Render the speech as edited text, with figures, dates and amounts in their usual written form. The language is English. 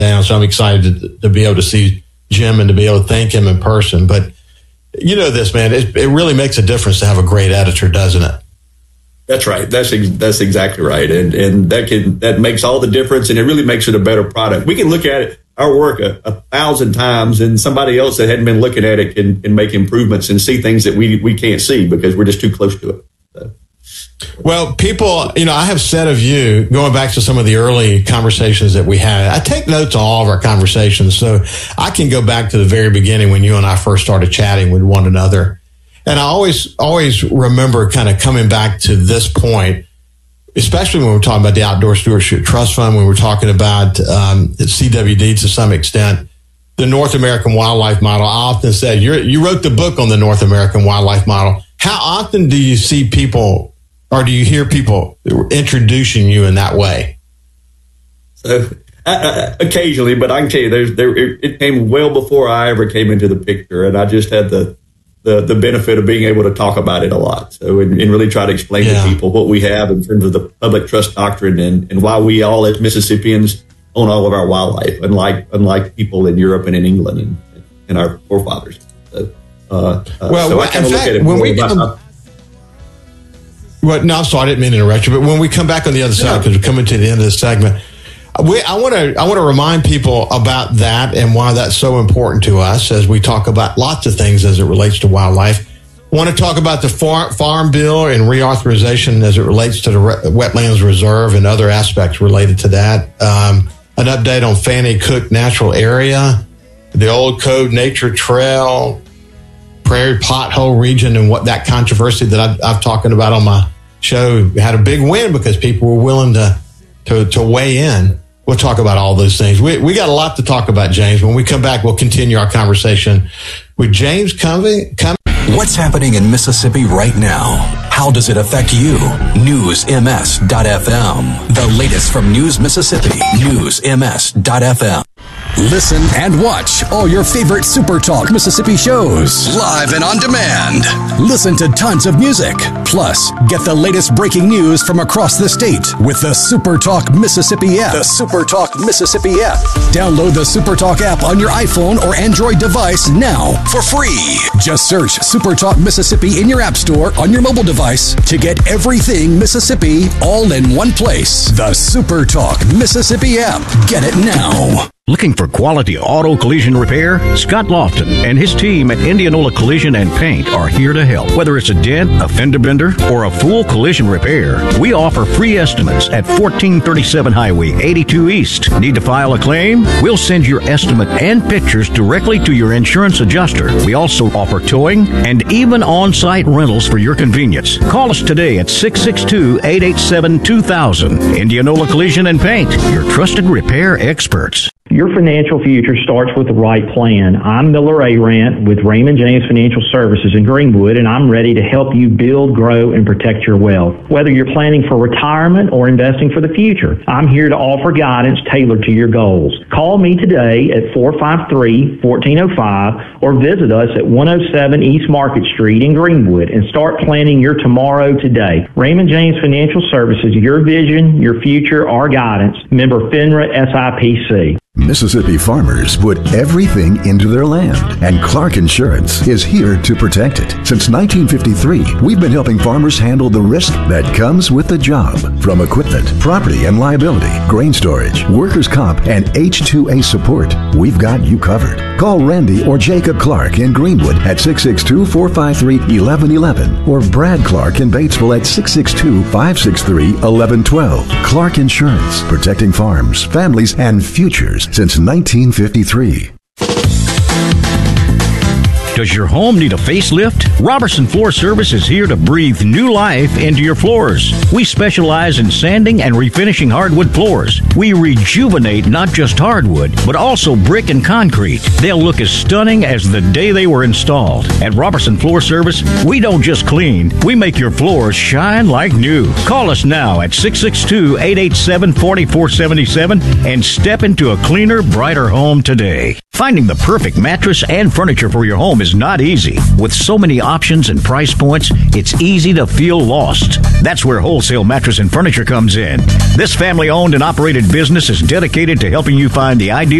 down. So I'm excited to be able to see Jim and to be able to thank him in person. But you know this, man, it really makes a difference to have a great editor, doesn't it? That's right. That's exactly right. And that makes all the difference, and it really makes it a better product. We can look at it, our work 1,000 times, and somebody else that hadn't been looking at it can make improvements and see things that we can't see because we're just too close to it. So. Well, people, I have said of you, going back to some of the early conversations that we had, I take notes on all of our conversations, so I can go back to the very beginning when you and I first started chatting with one another. And I always remember kind of coming back to this point, especially when we're talking about the Outdoor Stewardship Trust Fund, when we're talking about CWD to some extent, the North American Wildlife Model. I often said, you wrote the book on the North American Wildlife Model. How often do you see people, or do you hear people introducing you in that way? So, occasionally, but I can tell you, it came well before I ever came into the picture, and I just had the benefit of being able to talk about it a lot. So, and really try to explain to people what we have in terms of the public trust doctrine and why we all as Mississippians own all of our wildlife, unlike people in Europe and in England and our forefathers. So, so I kind of look at it when we come. Well, no, sorry, I didn't mean to interrupt you, but when we come back on the other side, because we're coming to the end of the segment, I want to remind people about that and why that's so important to us as we talk about lots of things as it relates to wildlife. I want to talk about the Farm Bill and reauthorization as it relates to the Wetlands Reserve and other aspects related to that. An update on Fanny Cook Natural Area, the Old Code Nature Trail, Prairie Pothole region, and what that controversy that I've talking about on my show had a big win because people were willing to weigh in. We'll talk about all those things. We got a lot to talk about, James. When we come back, we'll continue our conversation with James Covey. What's happening in Mississippi right now? How does it affect you? NewsMS.FM. The latest from News Mississippi. NewsMS.FM. Listen and watch all your favorite Super Talk Mississippi shows live and on demand. Listen to tons of music. Plus, get the latest breaking news from across the state with the Super Talk Mississippi app. The Super Talk Mississippi app. Download the Super Talk app on your iPhone or Android device now for free. Just search Super Talk Mississippi in your app store on your mobile device to get everything Mississippi all in one place. The Super Talk Mississippi app. Get it now. Looking for quality auto collision repair? Scott Lofton and his team at Indianola Collision and Paint are here to help. Whether it's a dent, a fender bender, or a full collision repair, we offer free estimates at 1437 Highway 82 East. Need to file a claim? We'll send your estimate and pictures directly to your insurance adjuster. We also offer towing and even on-site rentals for your convenience. Call us today at 662-887-2000. Indianola Collision and Paint, your trusted repair experts. Your financial future starts with the right plan. I'm Miller Arant with Raymond James Financial Services in Greenwood, and I'm ready to help you build, grow, and protect your wealth. Whether you're planning for retirement or investing for the future, I'm here to offer guidance tailored to your goals. Call me today at 453-1405 or visit us at 107 East Market Street in Greenwood and start planning your tomorrow today. Raymond James Financial Services, your vision, your future, our guidance. Member FINRA SIPC. Mississippi farmers put everything into their land, and Clark Insurance is here to protect it. Since 1953, we've been helping farmers handle the risk that comes with the job. From equipment, property and liability, grain storage, workers' comp, and H-2A support, we've got you covered. Call Randy or Jacob Clark in Greenwood at 662-453-1111 or Brad Clark in Batesville at 662-563-1112. Clark Insurance, protecting farms, families, and futures since 1953. Does your home need a facelift? Robertson Floor Service is here to breathe new life into your floors. We specialize in sanding and refinishing hardwood floors. We rejuvenate not just hardwood, but also brick and concrete. They'll look as stunning as the day they were installed. At Robertson Floor Service, we don't just clean, we make your floors shine like new. Call us now at 662-887-4477 and step into a cleaner, brighter home today. Finding the perfect mattress and furniture for your home is is not easy. With so many options and price points, it's easy to feel lost. That's where Wholesale Mattress and Furniture comes in. This family-owned and operated business is dedicated to helping you find the ideal